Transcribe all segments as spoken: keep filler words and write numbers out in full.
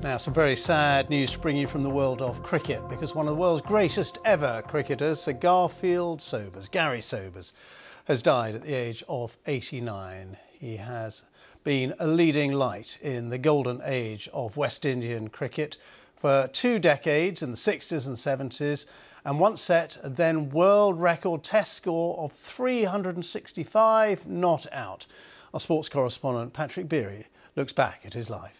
Now, some very sad news to bring you from the world of cricket, because one of the world's greatest ever cricketers, Sir Garfield Sobers, Gary Sobers, has died at the age of eighty-nine. He has been a leading light in the golden age of West Indian cricket for two decades in the sixties and seventies, and once set a then world record test score of three hundred sixty-five not out. Our sports correspondent Patrick Beery looks back at his life.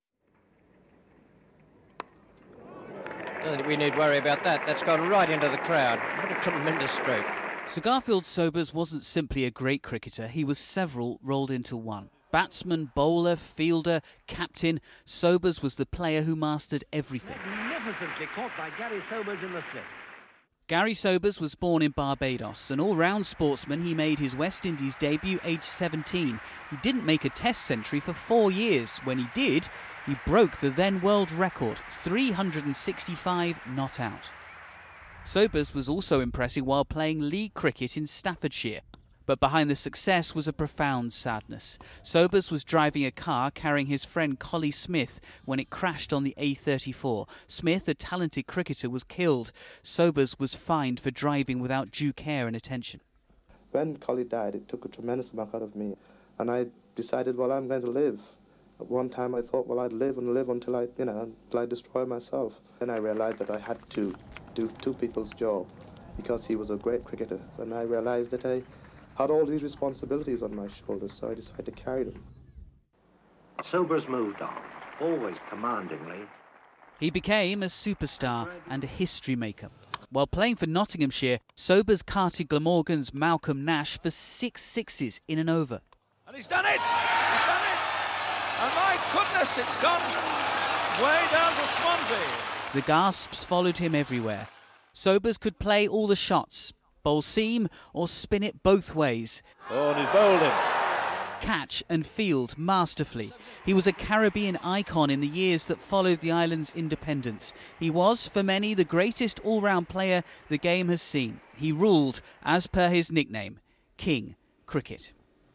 Don't think we need worry about that. That's gone right into the crowd. What a tremendous stroke. Sir Garfield Sobers wasn't simply a great cricketer, he was several rolled into one. Batsman, bowler, fielder, captain, Sobers was the player who mastered everything. Magnificently caught by Gary Sobers in the slips. Gary Sobers was born in Barbados. An all-round sportsman, he made his West Indies debut aged seventeen. He didn't make a test century for four years. When he did, he broke the then world record, three hundred sixty-five not out. Sobers was also impressive while playing league cricket in Staffordshire. But behind the success was a profound sadness. Sobers was driving a car carrying his friend Collie Smith when it crashed on the A thirty-four. Smith, a talented cricketer, was killed. Sobers was fined for driving without due care and attention. When Collie died, it took a tremendous amount out of me. And I decided, well, I'm going to live. At one time I thought, well, I'd live and live until I, you know, until I destroy myself. And I realized that I had to do two people's job because he was a great cricketer. And I realized that I had all these responsibilities on my shoulders, so I decided to carry them. Sobers moved on, always commandingly. He became a superstar and a history maker. While playing for Nottinghamshire, Sobers carted Glamorgan's Malcolm Nash for six sixes in an over. And he's done it! He's done it! And my goodness, it's gone way down to Swansea. The gasps followed him everywhere. Sobers could play all the shots, bowl seam or spin it both ways. Oh, and he's bowled him. Catch and field masterfully. He was a Caribbean icon in the years that followed the island's independence. He was, for many, the greatest all-round player the game has seen. He ruled, as per his nickname, King Cricket.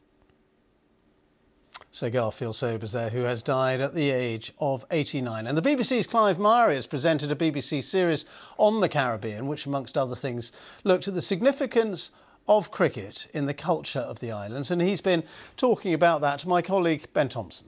Sir Garfield Sobers there, who has died at the age of eighty-nine. And the B B C's Clive Myrie has presented a B B C series on the Caribbean, which, amongst other things, looked at the significance of cricket in the culture of the islands. And he's been talking about that to my colleague Ben Thompson.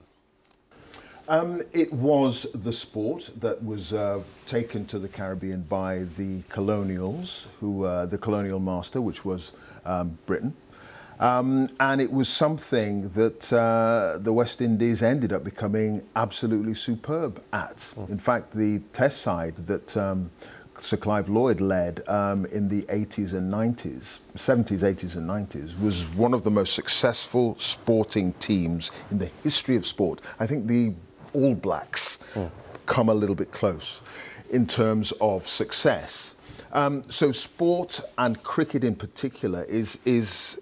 Um, it was the sport that was uh, taken to the Caribbean by the colonials, who uh, the colonial master, which was um, Britain. Um, and it was something that uh, the West Indies ended up becoming absolutely superb at. Mm. In fact, the test side that um, Sir Clive Lloyd led um, in the eighties and nineties, seventies, eighties and nineties, was one of the most successful sporting teams in the history of sport. I think the All Blacks mm. come a little bit close in terms of success. Um, so sport, and cricket in particular, is is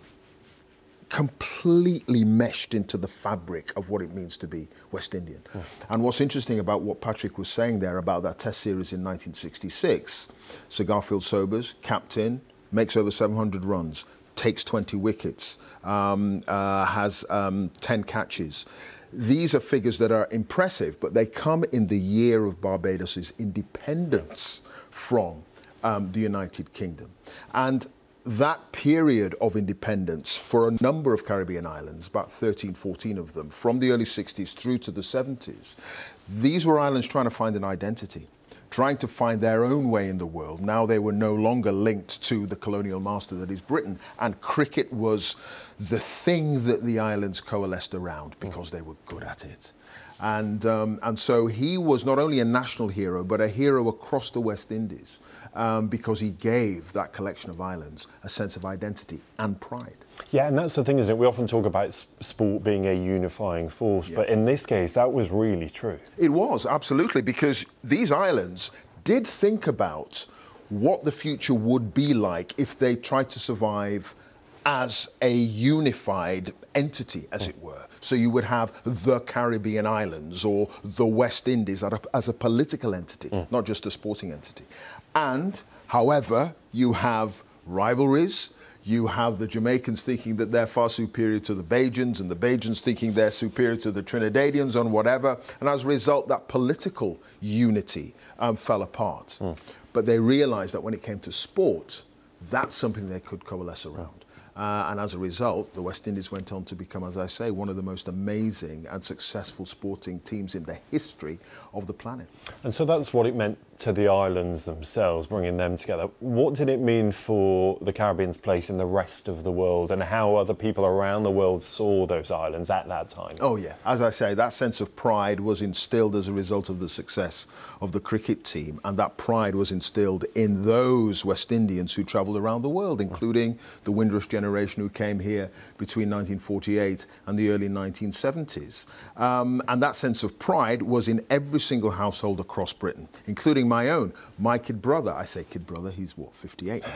completely meshed into the fabric of what it means to be West Indian. Yeah. And what's interesting about what Patrick was saying there about that test series in nineteen sixty-six, Sir Garfield Sobers, captain, makes over seven hundred runs, takes twenty wickets, um, uh, has um, ten catches. These are figures that are impressive, but they come in the year of Barbados's independence from um, the United Kingdom. And that period of independence for a number of Caribbean islands, about thirteen, fourteen of them, from the early sixties through to the seventies, these were islands trying to find an identity, trying to find their own way in the world. Now they were no longer linked to the colonial master that is Britain, and cricket was the thing that the islands coalesced around because they were good at it. And, um, and so he was not only a national hero, but a hero across the West Indies, um, because he gave that collection of islands a sense of identity and pride. Yeah, and that's the thing, isn't it? We often talk about sport being a unifying force, yeah. but in this case, that was really true. It was, absolutely, because these islands did think about what the future would be like if they tried to survive as a unified entity, as it were. So you would have the Caribbean islands or the West Indies as a political entity, mm. not just a sporting entity. And, however, you have rivalries, You have the Jamaicans thinking that they're far superior to the Bajans, and the Bajans thinking they're superior to the Trinidadians on whatever. And as a result, that political unity um, fell apart. Mm. But they realized that when it came to sport, that's something they could coalesce around. Uh, and as a result, the West Indies went on to become, as I say, one of the most amazing and successful sporting teams in the history of the planet. And so that's what it meant to the islands themselves, bringing them together. What did it mean for the Caribbean's place in the rest of the world, and how other people around the world saw those islands at that time? Oh, yeah. As I say, that sense of pride was instilled as a result of the success of the cricket team, and that pride was instilled in those West Indians who travelled around the world, including the Windrush generation who came here between nineteen forty-eight and the early nineteen seventies. Um, and that sense of pride was in every single household across Britain, including my own. My kid brother, I say kid brother, he's what, fifty-eight?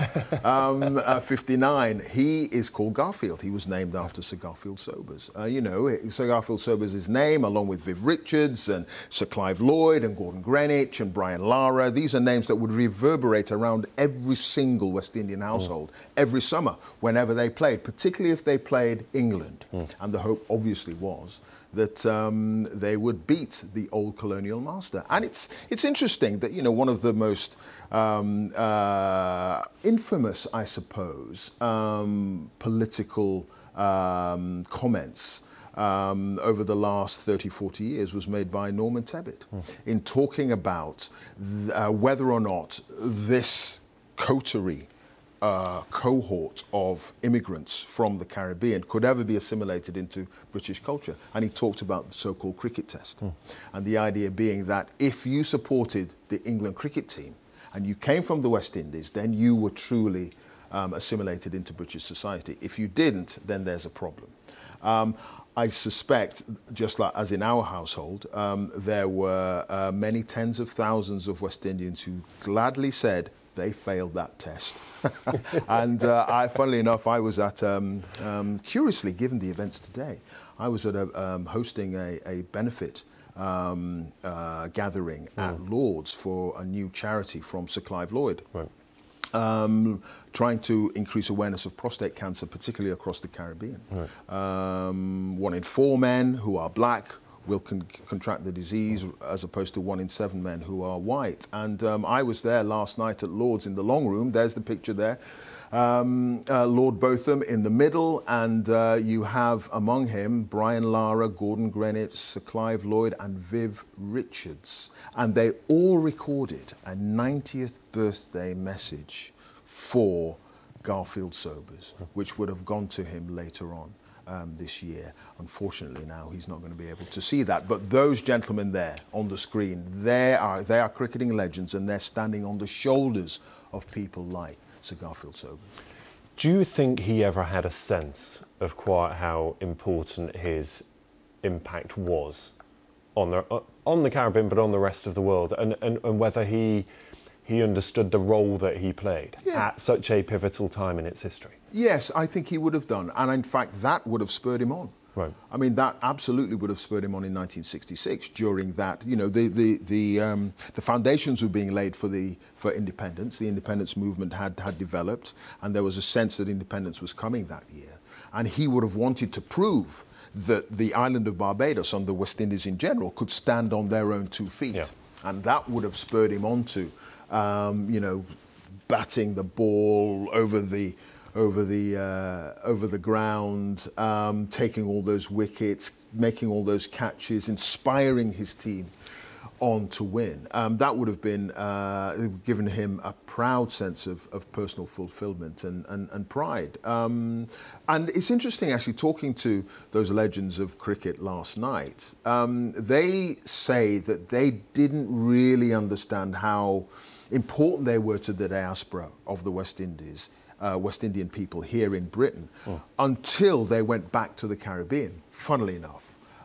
um, uh, fifty-nine. He is called Garfield. He was named after Sir Garfield Sobers. Uh, you know, Sir Garfield Sobers' his name, along with Viv Richards and Sir Clive Lloyd and Gordon Greenwich and Brian Lara. These are names that would reverberate around every single West Indian household mm. every summer, whenever they played, particularly if they played England. Mm. And the hope obviously was that um, they would beat the old colonial master. And it's it's interesting that, you know, one of the most um, uh, infamous, I suppose, um, political um, comments um, over the last thirty, forty years was made by Norman Tebbit mm. in talking about th- uh, whether or not this coterie Uh, cohort of immigrants from the Caribbean could ever be assimilated into British culture. And he talked about the so-called cricket test. Mm. And the idea being that if you supported the England cricket team and you came from the West Indies, then you were truly um, assimilated into British society. If you didn't, then there's a problem. Um, I suspect, just like as in our household, um, there were uh, many tens of thousands of West Indians who gladly said they failed that test. and uh, I, funnily enough, I was at, um, um, curiously, given the events today, I was at a, um, hosting a, a benefit um, uh, gathering mm. at Lord's for a new charity from Sir Clive Lloyd. Right. Um, trying to increase awareness of prostate cancer, particularly across the Caribbean. Right. Um, one in four men who are black will con- contract the disease, as opposed to one in seven men who are white. And um, I was there last night at Lord's in the long room. There's the picture there. Um, uh, Lord Botham in the middle, and uh, you have among him Brian Lara, Gordon Greenwich, Sir Clive Lloyd, and Viv Richards. And they all recorded a ninetieth birthday message for Garfield Sobers, which would have gone to him later on. Um, this year. Unfortunately, now he's not going to be able to see that. But those gentlemen there on the screen, they are they are cricketing legends, and they're standing on the shoulders of people like Sir Garfield Sobers. Do you think he ever had a sense of quite how important his impact was on the uh, on the Caribbean, but on the rest of the world, and and, and whether he he understood the role that he played yeah. at such a pivotal time in its history? Yes, I think he would have done. And in fact, that would have spurred him on. Right. I mean, that absolutely would have spurred him on in nineteen sixty-six. During that, you know, the the the, um, the foundations were being laid for the for independence. The independence movement had had developed, and there was a sense that independence was coming that year. And he would have wanted to prove that the island of Barbados and the West Indies in general could stand on their own two feet. Yeah. And that would have spurred him on to, um, you know, batting the ball over the over the uh, over the ground, um, taking all those wickets, making all those catches, inspiring his team on to win. Um, that would have been uh, given him a proud sense of, of personal fulfillment and, and, and pride. Um, and it's interesting, actually, talking to those legends of cricket last night. Um, they say that they didn't really understand how important they were to the diaspora of the West Indies, uh, West Indian people here in Britain, oh. until they went back to the Caribbean, funnily enough.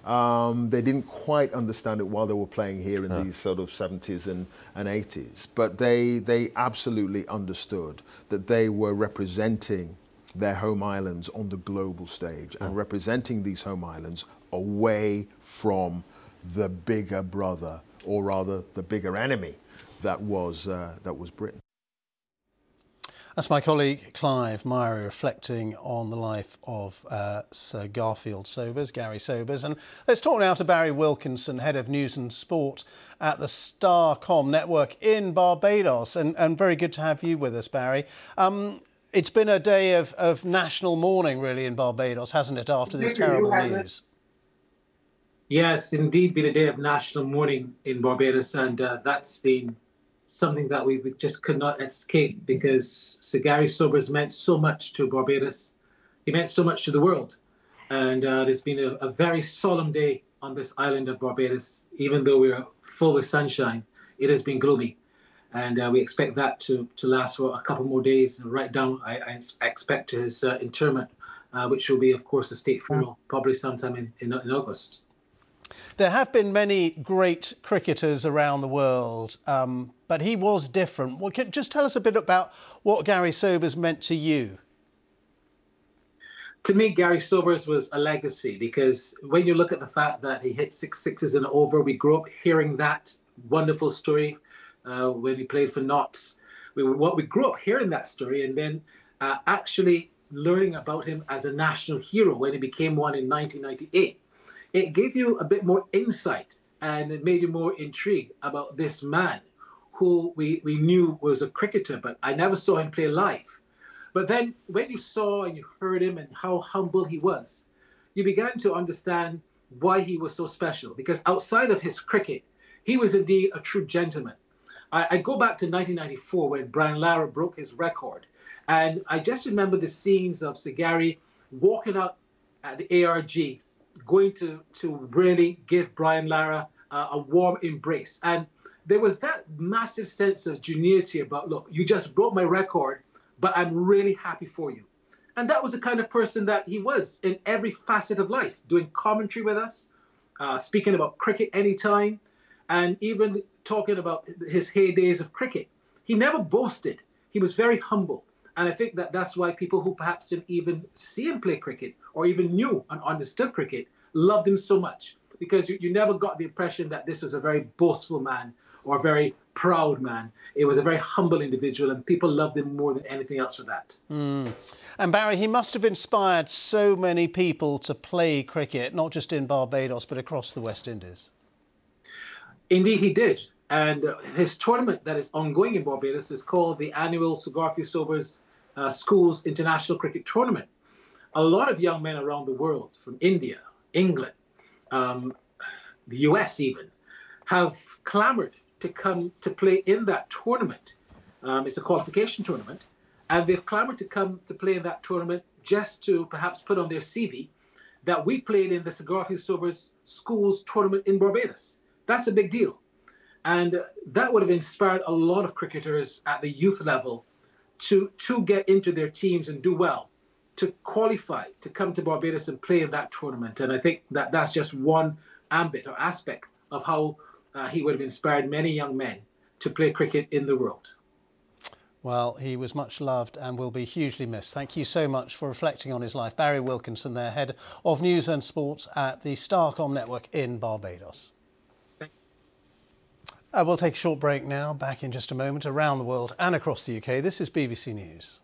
Um, they didn't quite understand it while they were playing here in yeah. these sort of seventies and, and eighties. But they, they absolutely understood that they were representing their home islands on the global stage yeah. and representing these home islands away from the bigger brother, or rather the bigger enemy that was, uh, that was Britain. That's my colleague Clive Myrie reflecting on the life of uh, Sir Garfield Sobers, Gary Sobers. And let's talk now to Barry Wilkinson, Head of News and Sport at the Starcom Network in Barbados. And, and very good to have you with us, Barry. Um, it's been a day of, of national mourning, really, in Barbados, hasn't it, after this terrible news? Yes, indeed, been a day of national mourning in Barbados, and uh, that's been something that we just could not escape, because Sir Gary Sobers meant so much to Barbados. He meant so much to the world. And uh, there's been a, a very solemn day on this island of Barbados. Even though we're full with sunshine, it has been gloomy. And uh, we expect that to, to last for a couple more days, right down, I, I expect, to his uh, interment, uh, which will be, of course, a state funeral, probably sometime in, in, in August. There have been many great cricketers around the world, um, but he was different. Well, can, just tell us a bit about what Gary Sobers meant to you. To me, Gary Sobers was a legacy, because when you look at the fact that he hit six sixes in over, we grew up hearing that wonderful story uh, when he played for Notts. We, what we grew up hearing that story, and then uh, actually learning about him as a national hero when he became one in nineteen ninety-eight. It gave you a bit more insight, and it made you more intrigued about this man who we, we knew was a cricketer, but I never saw him play live. But then when you saw and you heard him and how humble he was, you began to understand why he was so special, because outside of his cricket, he was indeed a true gentleman. I, I go back to nineteen ninety-four when Brian Lara broke his record, and I just remember the scenes of Sir Gary walking out at the A R G, going to, to really give Brian Lara uh, a warm embrace. And there was that massive sense of genuinity about, look, you just broke my record, but I'm really happy for you. And that was the kind of person that he was in every facet of life, doing commentary with us, uh, speaking about cricket anytime, and even talking about his heydays of cricket. He never boasted. He was very humble. And I think that that's why people who perhaps didn't even see him play cricket or even knew and understood cricket loved him so much, because you, you never got the impression that this was a very boastful man or a very proud man. It was a very humble individual, and people loved him more than anything else for that. Mm. And Barry, he must have inspired so many people to play cricket, not just in Barbados, but across the West Indies. Indeed, he did. And uh, his tournament that is ongoing in Barbados is called the annual Sir Garfield Sobers uh, Schools International Cricket Tournament. A lot of young men around the world, from India, England, um, the U S even, have clamored to come to play in that tournament. Um, it's a qualification tournament, and they've clamored to come to play in that tournament just to perhaps put on their C V that we played in the Sir Garfield Sobers Schools Tournament in Barbados. That's a big deal. And uh, that would have inspired a lot of cricketers at the youth level to, to get into their teams and do well, to qualify, to come to Barbados and play in that tournament. And I think that that's just one ambit or aspect of how uh, he would have inspired many young men to play cricket in the world. Well, he was much loved and will be hugely missed. Thank you so much for reflecting on his life. Barry Wilkinson there, Head of News and Sports at the Starcom Network in Barbados. Uh, we'll take a short break now. Back in just a moment. Around the world and across the U K, this is B B C News.